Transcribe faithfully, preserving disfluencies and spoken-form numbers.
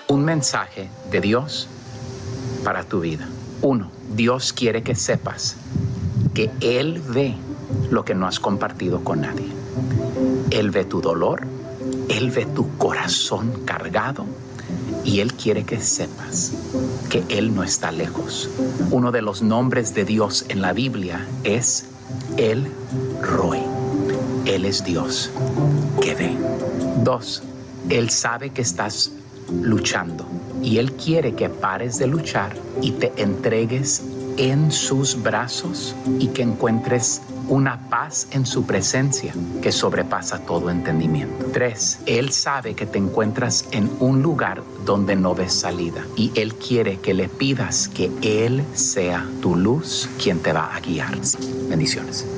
Un mensaje de Dios para tu vida. Uno, Dios quiere que sepas que Él ve lo que no has compartido con nadie. Él ve tu dolor, Él ve tu corazón cargado y Él quiere que sepas que Él no está lejos. Uno de los nombres de Dios en la Biblia es El Roy. Él es Dios que ve. Dos, Él sabe que estás luchando y Él quiere que pares de luchar y te entregues en sus brazos y que encuentres una paz en su presencia que sobrepasa todo entendimiento. Tres, Él sabe que te encuentras en un lugar donde no ves salida y Él quiere que le pidas que Él sea tu luz quien te va a guiar. Bendiciones.